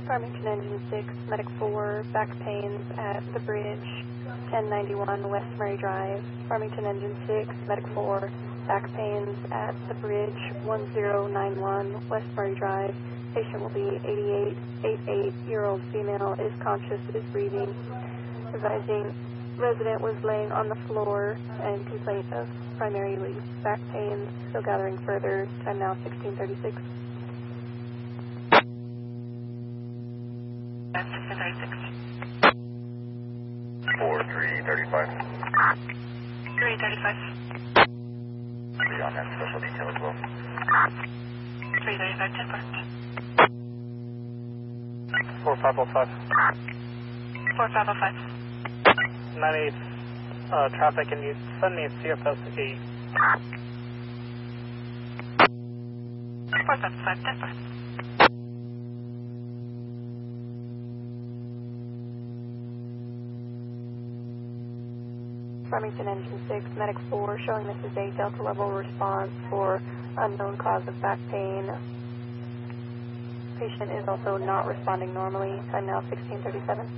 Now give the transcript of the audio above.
Farmington Engine 6, Medic 4, back pains at the bridge, 1091 West Murray Drive. Farmington Engine 6, Medic 4, back pains at the bridge, 1091 West Murray Drive. Patient will be 88-year-old female, is conscious, is breathing. Advising resident was laying on the floor and complaint of primarily back pains, still gathering further. Time now 1636. 1636. 4335. 335. Be on that special detail as well. 335, 10 4505. 4505. 98 traffic, and you send me a CFS 8. 475, 10 Farmington Engine 6, Medic 4, showing this is a Delta level response for unknown cause of back pain. Patient is also not responding normally. Time now 1637.